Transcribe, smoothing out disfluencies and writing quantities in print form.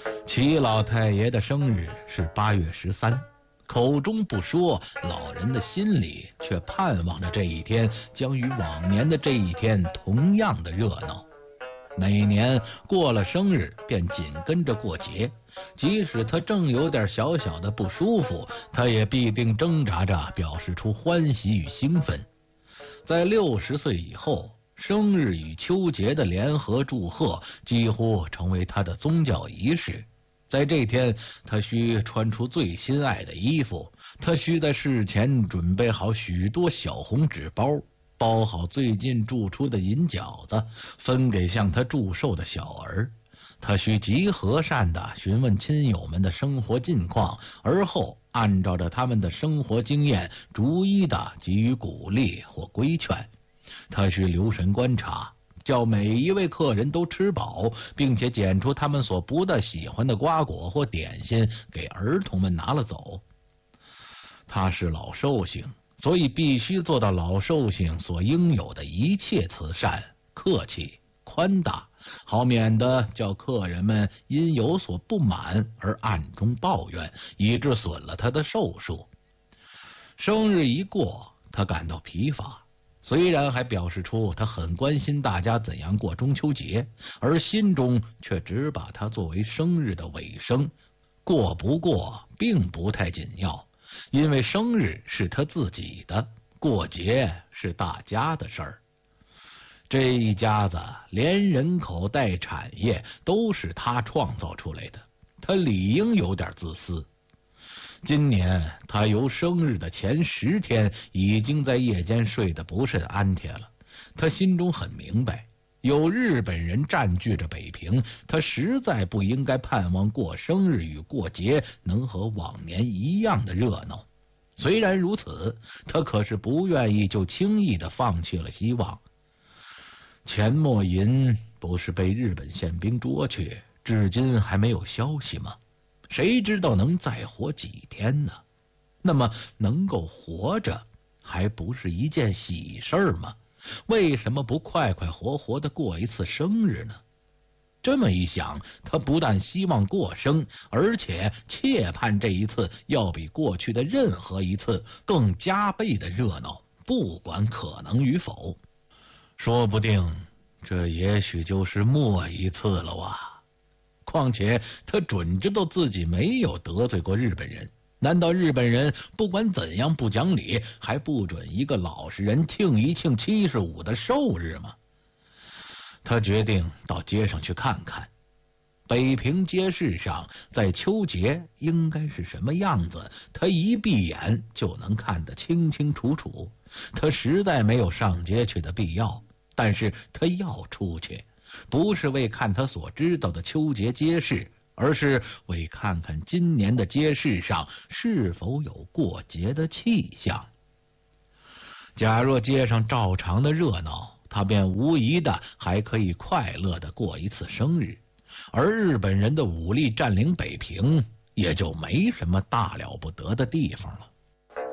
齐老太爷的生日是8月13，口中不说，老人的心里却盼望着这一天将与往年的这一天同样的热闹。每年过了生日便紧跟着过节，即使他正有点小小的不舒服，他也必定挣扎着表示出欢喜与兴奋。在60岁以后，生日与秋节的联合祝贺几乎成为他的宗教仪式。在这天，他需穿出最心爱的衣服，他需在事前准备好许多小红纸包，包好最近铸出的银饺子，分给向他祝寿的小儿。他需极和善地询问亲友们的生活近况，而后按照着他们的生活经验逐一地给予鼓励或规劝。他需留神观察，叫每一位客人都吃饱，并且捡出他们所不大喜欢的瓜果或点心给儿童们拿了走。他是老寿星，所以必须做到老寿星所应有的一切慈善、客气、宽大，好免得叫客人们因有所不满而暗中抱怨，以致损了他的寿数。生日一过，他感到疲乏，虽然还表示出他很关心大家怎样过中秋节，而心中却只把它作为生日的尾声，过不过并不太紧要，因为生日是他自己的，过节是大家的事儿。这一家子连人口带产业都是他创造出来的，他理应有点自私。今年他由生日的前10天已经在夜间睡得不甚安帖了，他心中很明白，有日本人占据着北平，他实在不应该盼望过生日与过节能和往年一样的热闹。虽然如此，他可是不愿意就轻易的放弃了希望。钱默吟不是被日本宪兵捉去，至今还没有消息吗？谁知道能再活几天呢？那么能够活着还不是一件喜事吗？为什么不快快活活的过一次生日呢？这么一想，他不但希望过生，而且切盼这一次要比过去的任何一次更加倍的热闹，不管可能与否。说不定这也许就是末一次了啊！况且他准知道自己没有得罪过日本人，难道日本人不管怎样不讲理，还不准一个老实人庆一庆75的寿日吗？他决定到街上去看看，北平街市上在秋节应该是什么样子，他一闭眼就能看得清清楚楚。他实在没有上街去的必要，但是他要出去，不是为看他所知道的秋节街市，而是为看看今年的街市上是否有过节的气象。假若街上照常的热闹，他便无疑的还可以快乐的过一次生日，而日本人的武力占领北平也就没什么大了不得的地方了。